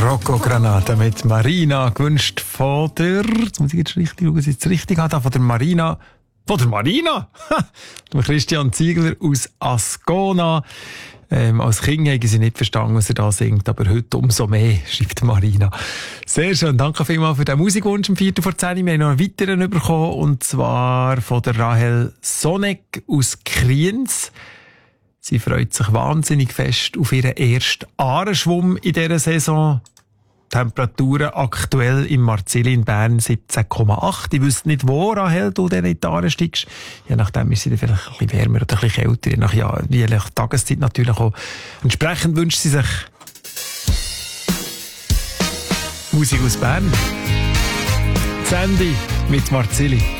Rocco Granata mit Marina, gewünscht von der, jetzt muss ich jetzt richtig schauen, dass ich es richtig habe, von der Marina, von Christian Ziegler aus Ascona. Als Kind haben sie nicht verstanden, was er da singt, aber heute umso mehr, schreibt Marina. Sehr schön, danke vielmals für den Musikwunsch um 10:45. Wir haben noch einen weiteren bekommen, und zwar von der Rahel Sonek aus Kriens. Sie freut sich wahnsinnig fest auf ihren ersten Aareschwumm in dieser Saison. Temperaturen aktuell im Marzili in Bern 17,8. Ich wüsste nicht, wo, Rahel, du denn in die Aare steigst. Je nachdem ist sie dann vielleicht ein bisschen wärmer oder ein bisschen kälter. Je nach Tageszeit natürlich auch. Entsprechend wünscht sie sich Musik aus Bern. Sandy mit Marzili.